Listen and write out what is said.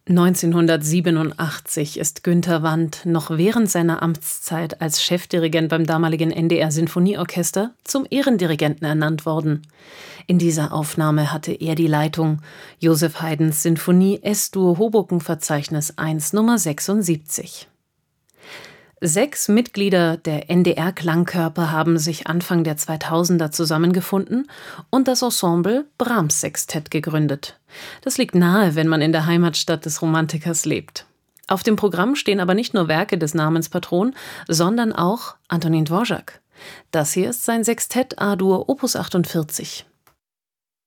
1987 ist Günter Wandt noch während seiner Amtszeit als Chefdirigent beim damaligen NDR Sinfonieorchester zum Ehrendirigenten ernannt worden. In dieser Aufnahme hatte er die Leitung. Joseph Haydns Sinfonie S-Dur Hoboken-Verzeichnis 1 Nummer 76. 6 Mitglieder der NDR-Klangkörper haben sich Anfang der 2000er zusammengefunden und das Ensemble Brahms-Sextett gegründet. Das liegt nahe, wenn man in der Heimatstadt des Romantikers lebt. Auf dem Programm stehen aber nicht nur Werke des Namenspatron, sondern auch Antonin Dvorak. Das hier ist sein Sextett A-Dur Opus 48.